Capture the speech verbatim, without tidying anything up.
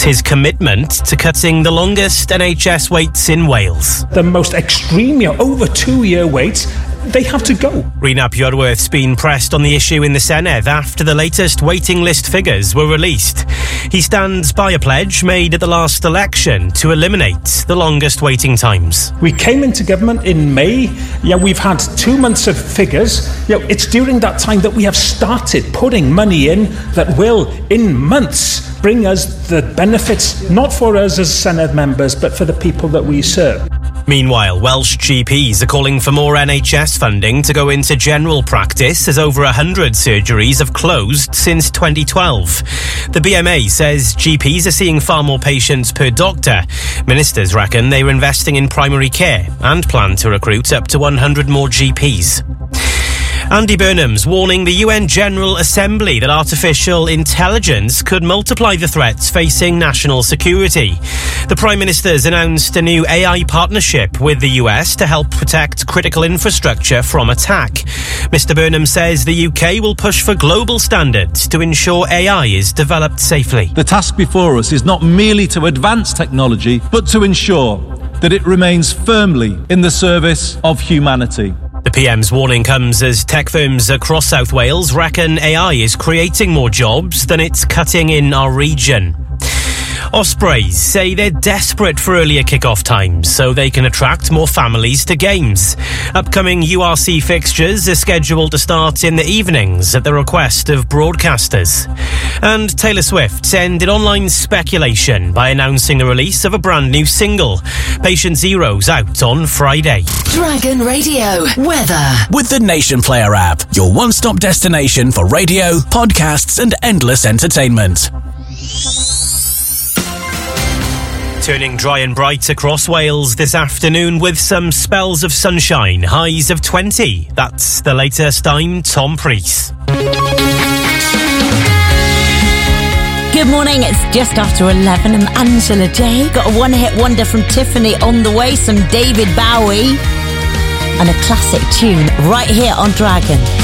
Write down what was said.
his commitment to cutting the longest N H S waits in Wales. The most extreme, you know, over two-year waits, they have to go. Rhys Bjorwerth's been pressed on the issue in the Senedd after the latest waiting list figures were released. He stands by a pledge made at the last election to eliminate the longest waiting times. We came into government in May. Yeah, we've had two months of figures. You know, it's during that time that we have started putting money in that will, in months, bring us the benefits, not for us as Senedd members, but for the people that we serve. Meanwhile, Welsh G Ps are calling for more N H S funding to go into general practice, as over one hundred surgeries have closed since twenty twelve. The B M A says G Ps are seeing far more patients per doctor. Ministers reckon they are investing in primary care and plan to recruit up to one hundred more G Ps. Andy Burnham's warning the U N General Assembly that artificial intelligence could multiply the threats facing national security. The Prime Minister's announced a new A I partnership with the U S to help protect critical infrastructure from attack. Mister Burnham says the U K will push for global standards to ensure A I is developed safely. The task before us is not merely to advance technology, but to ensure that it remains firmly in the service of humanity. The P M's warning comes as tech firms across South Wales reckon A I is creating more jobs than it's cutting in our region. Ospreys say they're desperate for earlier kick-off times so they can attract more families to games. Upcoming U R C fixtures are scheduled to start in the evenings at the request of broadcasters. And Taylor Swift ended online speculation by announcing the release of a brand new single. Patient Zero's out on Friday. Dragon Radio weather. With the Nation Player app, your one-stop destination for radio, podcasts and endless entertainment. Turning dry and bright across Wales this afternoon with some spells of sunshine, highs of twenty. That's the latest. I'm Tom Preece. Good morning, it's just after eleven. I'm Angela J. Got a one-hit wonder from Tiffany on the way, some David Bowie, and a classic tune right here on Dragon.